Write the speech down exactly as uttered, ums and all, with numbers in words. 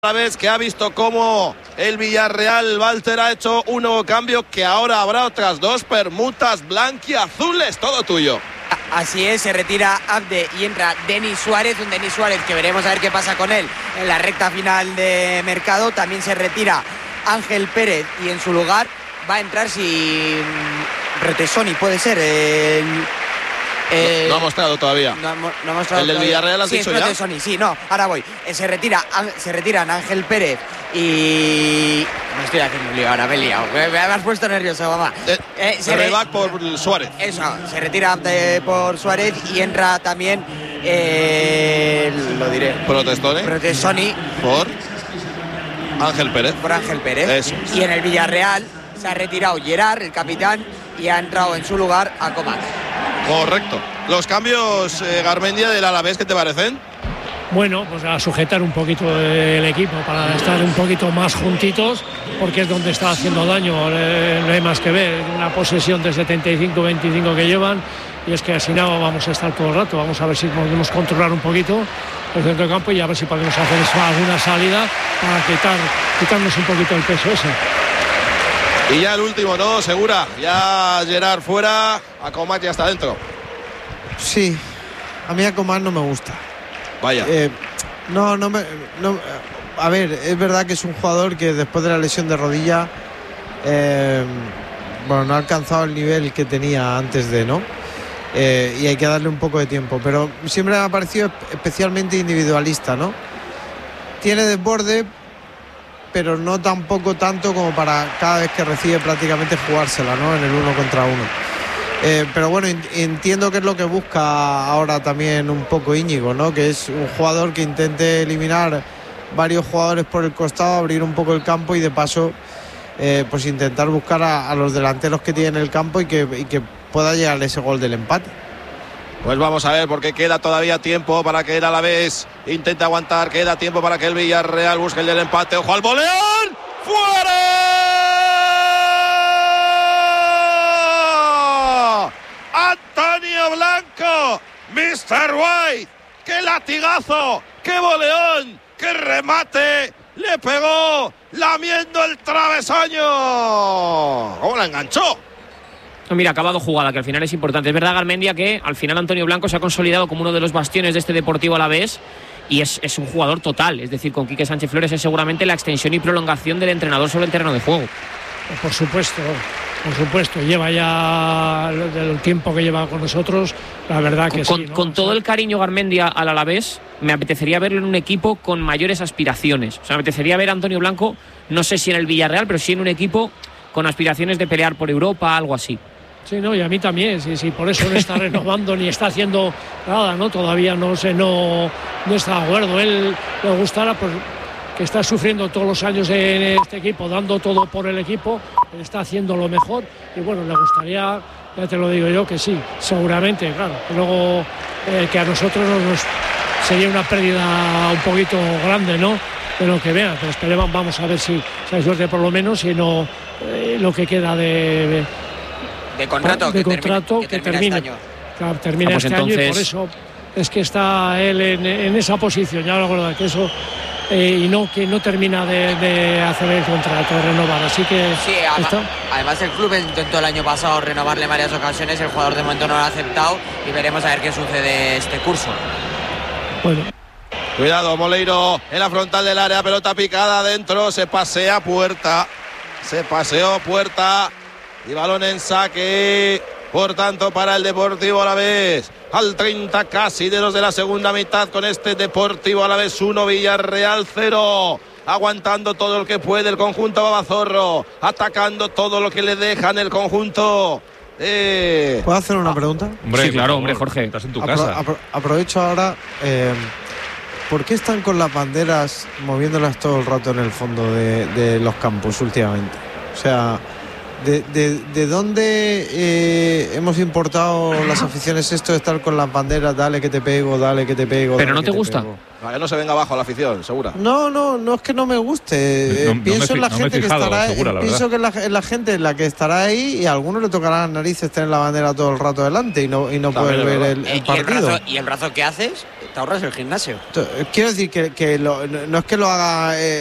La vez que ha visto cómo el Villarreal, Walter, ha hecho un nuevo cambio, que ahora habrá otras dos permutas blanquiazules, todo tuyo. Así es, se retira Abde y entra Denis Suárez, un Denis Suárez que veremos a ver qué pasa con él en la recta final de mercado. También se retira Ángel Pérez y en su lugar va a entrar si Retesoni puede ser el... Eh, no, no ha mostrado todavía. No, no ha mostrado ¿El del todavía. Villarreal has sí, dicho es ya? Retesoni, sí, no, ahora voy. Eh, se, retira, se retiran Ángel Pérez y... Me estoy haciendo un lío ahora, me he liado. Me, me has puesto nervioso, mamá. Eh, eh, se re... va por Suárez. Eso, se retira de, por Suárez y entra también... Eh, lo diré. Protestoni. Protestoni. Por Ángel Pérez. Por Ángel Pérez. Eso. Y en el Villarreal se ha retirado Gerard, el capitán, y ha entrado en su lugar a Coman. Correcto. Los cambios, eh, Garmendia, del Alavés, ¿qué te parecen? Bueno, pues a sujetar un poquito el equipo para estar un poquito más juntitos, porque es donde está haciendo daño. Eh, no hay más que ver, una posesión de setenta y cinco veinticinco que llevan, y es que así no vamos a estar todo el rato. Vamos a ver si podemos controlar un poquito el centro de campo y a ver si podemos hacer alguna salida para quitar, quitarnos un poquito el peso ese. Y ya el último, ¿no? Segura. Ya Gerard fuera, a Coman ya está dentro. Sí, a mí a Coman no me gusta. Vaya. Eh, no, no me... No, a ver, es verdad que es un jugador que después de la lesión de rodilla, eh, bueno, no ha alcanzado el nivel que tenía antes de, ¿no? Eh, y hay que darle un poco de tiempo. Pero siempre me ha parecido especialmente individualista, ¿no? Tiene desborde, pero no tampoco tanto como para cada vez que recibe prácticamente jugársela, ¿no? En el uno contra uno. Eh, pero bueno, entiendo que es lo que busca ahora también un poco Íñigo, ¿no? Que es un jugador que intente eliminar varios jugadores por el costado, abrir un poco el campo y de paso eh, pues intentar buscar a, a los delanteros que tiene en el campo y que, y que pueda llegar ese gol del empate. Pues vamos a ver, porque queda todavía tiempo para que el Alavés intente aguantar, queda tiempo para que el Villarreal busque el del empate. ¡Ojo al boleón! ¡Fuera! Antonio Blanco, mister White, ¡qué latigazo! ¡Qué boleón! ¡Qué remate! ¡Le pegó lamiendo el travesaño! ¿Cómo la enganchó? Mira, acabado jugada, que al final es importante. Es verdad, Garmendia, que al final Antonio Blanco se ha consolidado como uno de los bastiones de este Deportivo Alavés y es, es un jugador total. Es decir, con Quique Sánchez Flores es seguramente la extensión y prolongación del entrenador sobre el terreno de juego. Por supuesto, por supuesto. Lleva ya el tiempo que lleva con nosotros, la verdad que con, sí, ¿no? Con todo el cariño, Garmendia, al Alavés, me apetecería verlo en un equipo con mayores aspiraciones. O sea, me apetecería ver a Antonio Blanco, no sé si en el Villarreal, pero sí en un equipo con aspiraciones de pelear por Europa, algo así. Sí, no, y a mí también, sí, sí, por eso no está renovando ni está haciendo nada, ¿no? Todavía no sé, no, no está de acuerdo. Él le gustará, pues, que está sufriendo todos los años en este equipo, dando todo por el equipo, está haciendo lo mejor y bueno, le gustaría, ya te lo digo yo, que sí, seguramente, claro. Luego eh, que a nosotros nos sería una pérdida un poquito grande, ¿no? De lo que vean, pero esperemos, vamos a ver si, si hay suerte por lo menos, y no eh, lo que queda de... de De contrato, de que contrato termine, que que termine, este año. Claro, termina ah, pues este entonces... año, y por eso es que está él en, en esa posición, ya lo recuerdo, que eso eh, y no que no termina de, de hacer el contrato, de renovar, así que sí, además, está... además el club intentó el año pasado renovarle en varias ocasiones, el jugador de momento no lo ha aceptado y veremos a ver qué sucede este curso. Bueno. Cuidado, Moleiro en la frontal del área, pelota picada adentro, se pasea Puerta, se paseó Puerta y balón en saque, por tanto, para el Deportivo Alavés, al treinta casi de los de la segunda mitad, con este Deportivo Alavés uno, Villarreal cero, aguantando todo lo que puede el conjunto babazorro, atacando todo lo que le dejan el conjunto. Eh... ¿Puedo hacer una pregunta? Hombre, sí, claro, hombre, Jorge. Estás en tu Apro- casa. apro- aprovecho ahora. Eh, ¿Por qué están con las banderas moviéndolas todo el rato en el fondo de, de los campos últimamente? O sea, ¿de, de, de dónde eh, hemos importado las aficiones esto de estar con las banderas? Dale que te pego, dale que te pego. ¿Pero dale no que te gusta? pego? No, no se venga abajo la afición, segura. No, no, no es que no me guste. No- Eh, no pienso me en la fi- no me he gente fijado, que estará, Segura, la pienso verdad. que en la, en la gente en la que estará ahí, y a algunos le tocará las narices tener la bandera todo el rato delante y no, y no También poder es ver verdad. el, el Eh, ¿y, el partido. brazo, ¿Y el brazo que haces? te ahorras el gimnasio. Quiero decir que, que lo, no es que lo haga eh,